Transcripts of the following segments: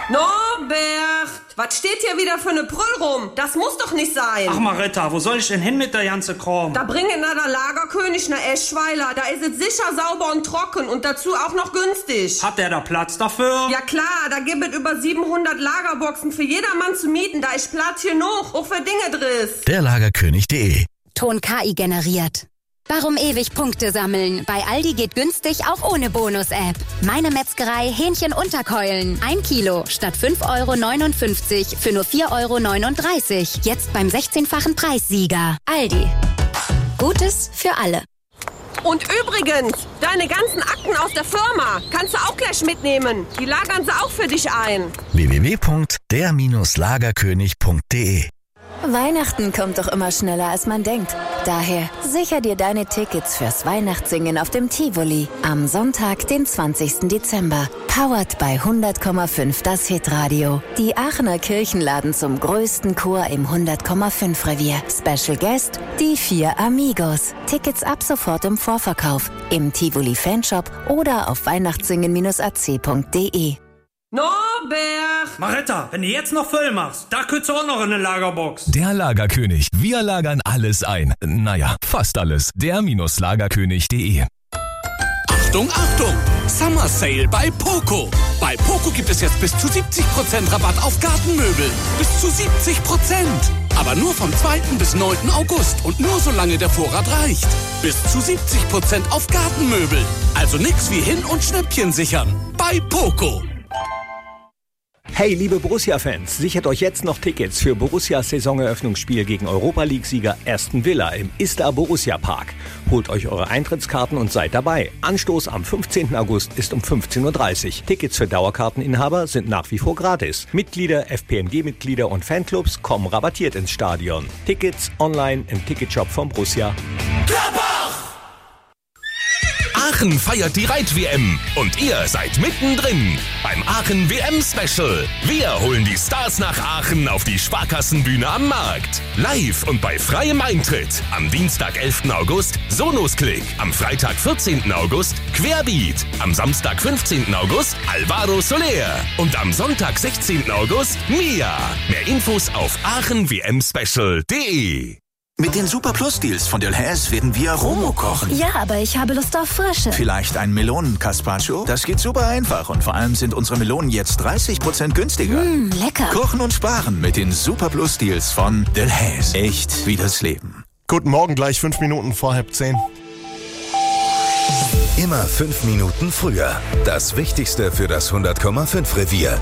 Norbert, was steht hier wieder für eine Brüll rum? Das muss doch nicht sein. Ach Maretta, wo soll ich denn hin mit der ganze Kram? Da bringen na der Lagerkönig na Eschweiler. Da ist es sicher sauber und trocken und dazu auch noch günstig. Hat der da Platz dafür? Ja klar, da gibt es über 700 Lagerboxen für jedermann zu mieten. Da ist Platz genug, auch für Dinge drin. Der Lagerkönig.de. Ton KI generiert. Warum ewig Punkte sammeln? Bei Aldi geht günstig auch ohne Bonus-App. Meine Metzgerei Hähnchen-Unterkeulen. 1 Kilo statt 5,59 € für nur 4,39 €. Jetzt beim 16-fachen Preissieger. Aldi. Gutes für alle. Und übrigens, deine ganzen Akten aus der Firma kannst du auch gleich mitnehmen. Die lagern sie auch für dich ein. www.der-lagerkönig.de. Weihnachten kommt doch immer schneller, als man denkt. Daher sicher dir deine Tickets fürs Weihnachtssingen auf dem Tivoli am Sonntag, den 20. Dezember. Powered by 100,5 das Hitradio. Die Aachener Kirchen laden zum größten Chor im 100,5 Revier. Special Guest, die 4 Amigos. Tickets ab sofort im Vorverkauf, im Tivoli Fanshop oder auf weihnachtssingen-ac.de. Norbert! Maretta, wenn du jetzt noch voll machst, da könntest du auch noch in eine Lagerbox. Der Lagerkönig. Wir lagern alles ein. Naja, fast alles. Der-lagerkönig.de. Achtung, Achtung! Summer Sale bei Poco. Bei Poco gibt es jetzt bis zu 70% Rabatt auf Gartenmöbel. Bis zu 70%. Aber nur vom 2. bis 9. August und nur solange der Vorrat reicht. Bis zu 70% auf Gartenmöbel. Also nix wie hin und Schnäppchen sichern. Bei Poco. Hey, liebe Borussia-Fans, sichert euch jetzt noch Tickets für Borussias Saisoneröffnungsspiel gegen Europa-League-Sieger Aston Villa im Istar Borussia Park. Holt euch eure Eintrittskarten und seid dabei. Anstoß am 15. August ist um 15:30 Uhr. Tickets für Dauerkarteninhaber sind nach wie vor gratis. Mitglieder, FPMG-Mitglieder und Fanclubs kommen rabattiert ins Stadion. Tickets online im Ticketshop von Borussia. Aachen feiert die Reit-WM und ihr seid mittendrin beim Aachen WM-Special. Wir holen die Stars nach Aachen auf die Sparkassenbühne am Markt. Live und bei freiem Eintritt. Am Dienstag, 11. August, Sonos-Klick. Am Freitag, 14. August, Querbeat. Am Samstag, 15. August, Alvaro Soler. Und am Sonntag, 16. August, Mia. Mehr Infos auf aachenwmspecial.de. Mit den Super Plus Deals von Delhaize werden wir Romo kochen. Ja, aber ich habe Lust auf Frische. Vielleicht ein Melonen-Carpaccio? Das geht super einfach und vor allem sind unsere Melonen jetzt 30% günstiger. Lecker. Kochen und sparen mit den Super Plus Deals von Delhaize. Echt wie das Leben. Guten Morgen, gleich 5 Minuten vor 9:30. Immer 5 Minuten früher. Das Wichtigste für das 100,5 Revier.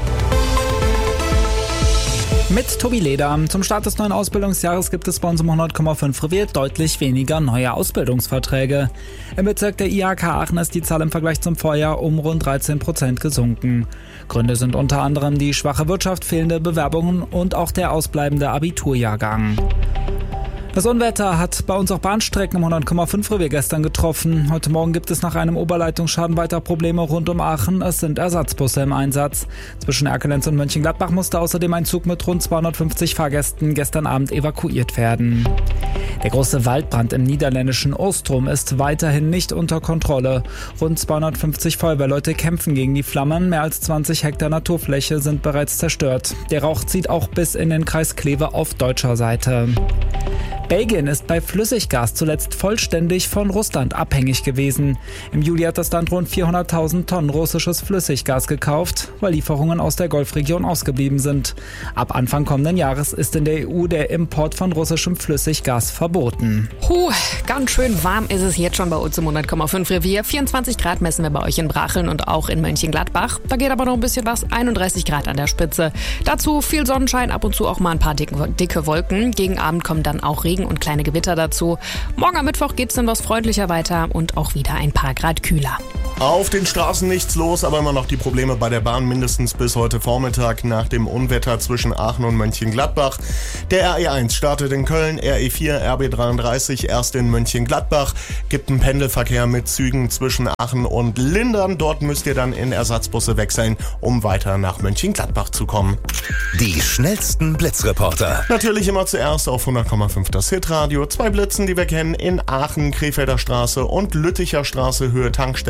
Mit Tobi Leder. Zum Start des neuen Ausbildungsjahres gibt es bei uns im 100,5 Revier deutlich weniger neue Ausbildungsverträge. Im Bezirk der IHK Aachen ist die Zahl im Vergleich zum Vorjahr um rund 13% gesunken. Gründe sind unter anderem die schwache Wirtschaft, fehlende Bewerbungen und auch der ausbleibende Abiturjahrgang. Das Unwetter hat bei uns auch Bahnstrecken im 100,5 Revier gestern getroffen. Heute Morgen gibt es nach einem Oberleitungsschaden weiter Probleme rund um Aachen. Es sind Ersatzbusse im Einsatz. Zwischen Erkelenz und Mönchengladbach musste außerdem ein Zug mit rund 250 Fahrgästen gestern Abend evakuiert werden. Der große Waldbrand im niederländischen Ostrom ist weiterhin nicht unter Kontrolle. Rund 250 Feuerwehrleute kämpfen gegen die Flammen. Mehr als 20 Hektar Naturfläche sind bereits zerstört. Der Rauch zieht auch bis in den Kreis Kleve auf deutscher Seite. Belgien ist bei Flüssiggas zuletzt vollständig von Russland abhängig gewesen. Im Juli hat das Land rund 400.000 Tonnen russisches Flüssiggas gekauft, weil Lieferungen aus der Golfregion ausgeblieben sind. Ab Anfang kommenden Jahres ist in der EU der Import von russischem Flüssiggas verboten. Ganz schön warm ist es jetzt schon bei uns im 100,5 Revier. 24 Grad messen wir bei euch in Bracheln und auch in Mönchengladbach. Da geht aber noch ein bisschen was, 31 Grad an der Spitze. Dazu viel Sonnenschein, ab und zu auch mal ein paar dicke Wolken. Gegen Abend kommen dann auch Regen und kleine Gewitter dazu. Morgen am Mittwoch geht's dann was freundlicher weiter und auch wieder ein paar Grad kühler. Auf den Straßen nichts los, aber immer noch die Probleme bei der Bahn, mindestens bis heute Vormittag nach dem Unwetter zwischen Aachen und Mönchengladbach. Der RE1 startet in Köln, RE4, RB33 erst in Mönchengladbach. Gibt einen Pendelverkehr mit Zügen zwischen Aachen und Lindern. Dort müsst ihr dann in Ersatzbusse wechseln, um weiter nach Mönchengladbach zu kommen. Die schnellsten Blitzreporter. Natürlich immer zuerst auf 100,5 das Hitradio. 2 Blitzen, die wir kennen, in Aachen, Krefelder Straße und Lütticher Straße, Höhe Tankstelle im 30.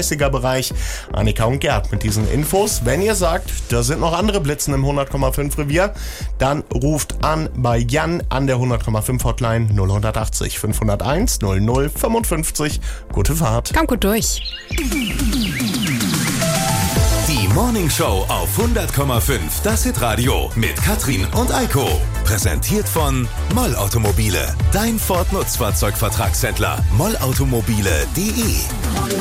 30er Bereich. Annika und Gerd mit diesen Infos. Wenn ihr sagt, da sind noch andere Blitzen im 100,5 Revier, dann ruft an bei Jan an der 100,5 Hotline 0180 501 00 55. Gute Fahrt. Kommt gut durch. Die Morning Show auf 100,5, das Hitradio mit Katrin und Eiko. Präsentiert von Moll Automobile, dein Ford Nutzfahrzeugvertragshändler. mollautomobile.de